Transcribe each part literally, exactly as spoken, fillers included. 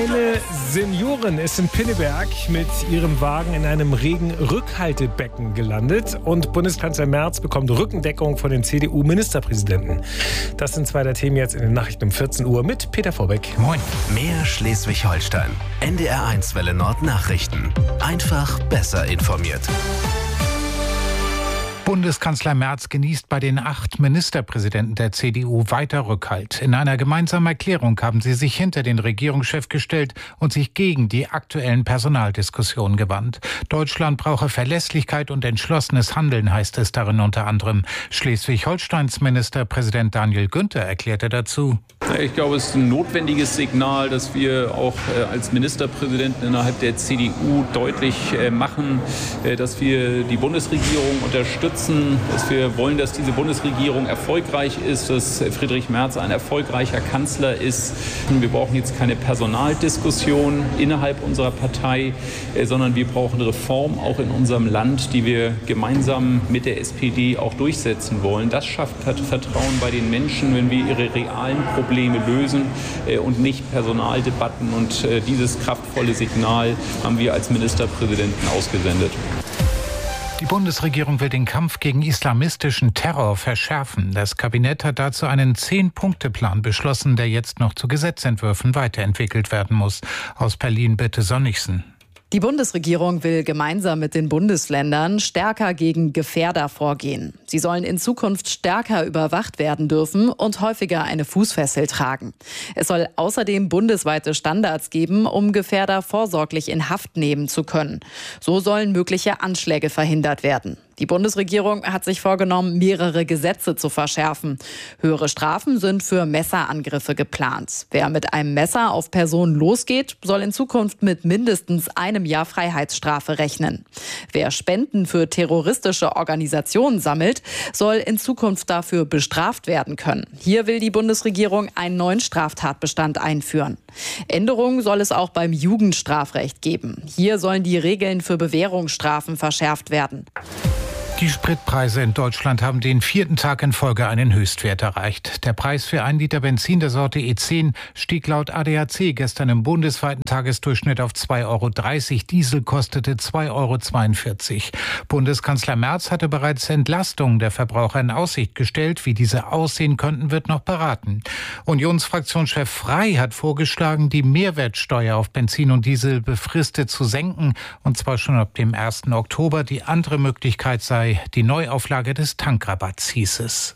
Eine Seniorin ist in Pinneberg mit ihrem Wagen in einem Regenrückhaltebecken gelandet und Bundeskanzler Merz bekommt Rückendeckung von den C D U-Ministerpräsidenten. Das sind zwei der Themen jetzt in den Nachrichten um vierzehn Uhr mit Peter Vorbeck. Moin. Mehr Schleswig-Holstein. N D R eins Welle Nord Nachrichten. Einfach besser informiert. Bundeskanzler Merz genießt bei den acht Ministerpräsidenten der C D U weiter Rückhalt. In einer gemeinsamen Erklärung haben sie sich hinter den Regierungschef gestellt und sich gegen die aktuellen Personaldiskussionen gewandt. Deutschland brauche Verlässlichkeit und entschlossenes Handeln, heißt es darin unter anderem. Schleswig-Holsteins Ministerpräsident Daniel Günther erklärte dazu: Ich glaube, es ist ein notwendiges Signal, dass wir auch als Ministerpräsidenten innerhalb der C D U deutlich machen, dass wir die Bundesregierung unterstützen, dass wir wollen, dass diese Bundesregierung erfolgreich ist, dass Friedrich Merz ein erfolgreicher Kanzler ist. Wir brauchen jetzt keine Personaldiskussion innerhalb unserer Partei, sondern wir brauchen Reformen auch in unserem Land, die wir gemeinsam mit der S P D auch durchsetzen wollen. Das schafft Vertrauen bei den Menschen, wenn wir ihre realen Probleme lösen und nicht Personaldebatten. Und dieses kraftvolle Signal haben wir als Ministerpräsidenten ausgesendet. Die Bundesregierung will den Kampf gegen islamistischen Terror verschärfen. Das Kabinett hat dazu einen Zehn-Punkte-Plan beschlossen, der jetzt noch zu Gesetzentwürfen weiterentwickelt werden muss. Aus Berlin bitte Sonnigsen. Die Bundesregierung will gemeinsam mit den Bundesländern stärker gegen Gefährder vorgehen. Sie sollen in Zukunft stärker überwacht werden dürfen und häufiger eine Fußfessel tragen. Es soll außerdem bundesweite Standards geben, um Gefährder vorsorglich in Haft nehmen zu können. So sollen mögliche Anschläge verhindert werden. Die Bundesregierung hat sich vorgenommen, mehrere Gesetze zu verschärfen. Höhere Strafen sind für Messerangriffe geplant. Wer mit einem Messer auf Personen losgeht, soll in Zukunft mit mindestens einem Jahr Freiheitsstrafe rechnen. Wer Spenden für terroristische Organisationen sammelt, soll in Zukunft dafür bestraft werden können. Hier will die Bundesregierung einen neuen Straftatbestand einführen. Änderungen soll es auch beim Jugendstrafrecht geben. Hier sollen die Regeln für Bewährungsstrafen verschärft werden. Die Spritpreise in Deutschland haben den vierten Tag in Folge einen Höchstwert erreicht. Der Preis für ein Liter Benzin der Sorte E zehn stieg laut A D A C gestern im bundesweiten Tagesdurchschnitt auf zwei Euro dreißig. Diesel kostete zwei Euro zweiundvierzig. Bundeskanzler Merz hatte bereits Entlastungen der Verbraucher in Aussicht gestellt. Wie diese aussehen könnten, wird noch beraten. Unionsfraktionschef Frey hat vorgeschlagen, die Mehrwertsteuer auf Benzin und Diesel befristet zu senken. Und zwar schon ab dem ersten Oktober. Die andere Möglichkeit sei die Neuauflage des Tankrabatts, hieß es.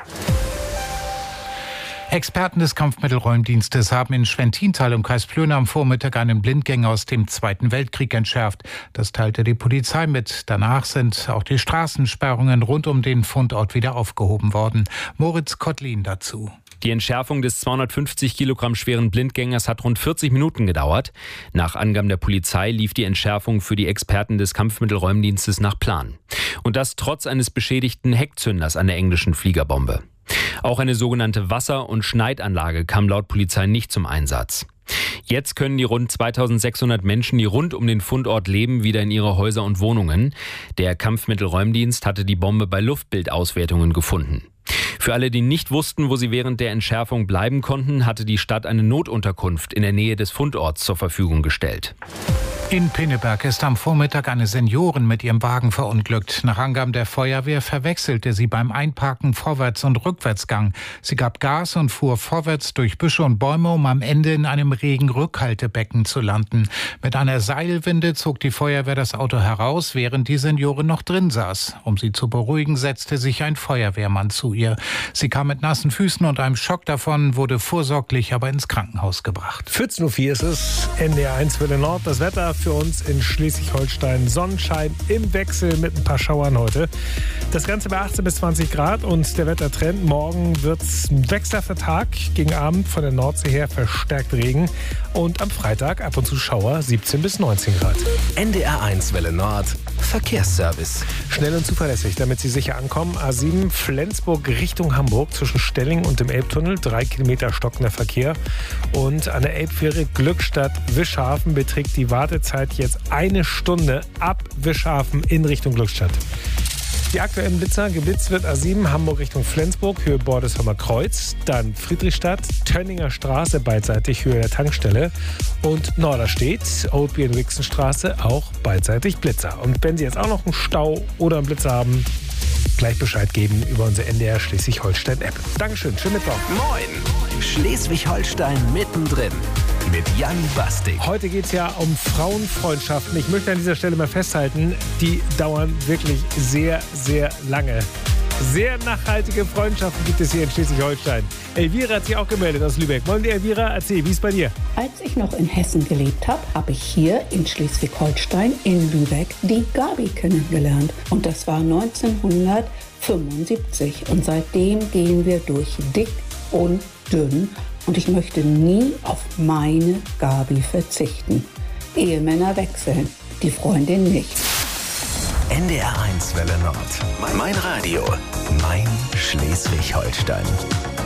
Experten des Kampfmittelräumdienstes haben in Schwentintal im Kreis Plön am Vormittag einen Blindgänger aus dem Zweiten Weltkrieg entschärft. Das teilte die Polizei mit. Danach sind auch die Straßensperrungen rund um den Fundort wieder aufgehoben worden. Moritz Kottlin dazu. Die Entschärfung des zweihundertfünfzig Kilogramm schweren Blindgängers hat rund vierzig Minuten gedauert. Nach Angaben der Polizei lief die Entschärfung für die Experten des Kampfmittelräumdienstes nach Plan. Und das trotz eines beschädigten Heckzünders an der englischen Fliegerbombe. Auch eine sogenannte Wasser- und Schneidanlage kam laut Polizei nicht zum Einsatz. Jetzt können die rund zweitausendsechshundert Menschen, die rund um den Fundort leben, wieder in ihre Häuser und Wohnungen. Der Kampfmittelräumdienst hatte die Bombe bei Luftbildauswertungen gefunden. Für alle, die nicht wussten, wo sie während der Entschärfung bleiben konnten, hatte die Stadt eine Notunterkunft in der Nähe des Fundorts zur Verfügung gestellt. In Pinneberg ist am Vormittag eine Seniorin mit ihrem Wagen verunglückt. Nach Angaben der Feuerwehr verwechselte sie beim Einparken Vorwärts- und Rückwärtsgang. Sie gab Gas und fuhr vorwärts durch Büsche und Bäume, um am Ende in einem Regenrückhaltebecken zu landen. Mit einer Seilwinde zog die Feuerwehr das Auto heraus, während die Seniorin noch drin saß. Um sie zu beruhigen, setzte sich ein Feuerwehrmann zu ihr. Sie kam mit nassen Füßen und einem Schock davon, wurde vorsorglich aber ins Krankenhaus gebracht. vierzehn Uhr vier ist es, N D R eins Welle Nord. Das Wetter für uns in Schleswig-Holstein. Sonnenschein im Wechsel mit ein paar Schauern heute. Das Ganze bei achtzehn bis zwanzig Grad und der Wettertrend. Morgen wird es ein wechselhafter Tag. Gegen Abend von der Nordsee her verstärkt Regen. Und am Freitag ab und zu Schauer, siebzehn bis neunzehn Grad. N D R eins Welle Nord Verkehrsservice. Schnell und zuverlässig, damit Sie sicher ankommen. A sieben Flensburg Richtung Hamburg zwischen Stelling und dem Elbtunnel. Drei Kilometer stockender Verkehr. Und an der Elbfähre Glückstadt-Wischhafen beträgt die Wartezeit jetzt eine Stunde ab Wischhafen in Richtung Glückstadt. Die aktuellen Blitzer, geblitzt wird A sieben, Hamburg Richtung Flensburg, Höhe Bordesheimer Kreuz. Dann Friedrichstadt, Tönninger Straße beidseitig, Höhe der Tankstelle. Und Norderstedt, Old Wixenstraße, auch beidseitig Blitzer. Und wenn Sie jetzt auch noch einen Stau oder einen Blitzer haben, gleich Bescheid geben über unsere N D R Schleswig-Holstein-App. Dankeschön, schönen Mittwoch. Moin, Schleswig-Holstein mittendrin mit Jan Bastik. Heute geht es ja um Frauenfreundschaften. Ich möchte an dieser Stelle mal festhalten, die dauern wirklich sehr, sehr lange. Sehr nachhaltige Freundschaften gibt es hier in Schleswig-Holstein. Elvira hat sich auch gemeldet aus Lübeck. Wollen die Elvira erzählen, wie ist bei dir? Als ich noch in Hessen gelebt habe, habe ich hier in Schleswig-Holstein in Lübeck die Gabi kennengelernt. Und das war neunzehnhundertfünfundsiebzig. Und seitdem gehen wir durch dick und dünn. Und ich möchte nie auf meine Gabi verzichten. Ehemänner wechseln, die Freundin nicht. N D R eins Welle Nord. Mein Radio. Mein Schleswig-Holstein.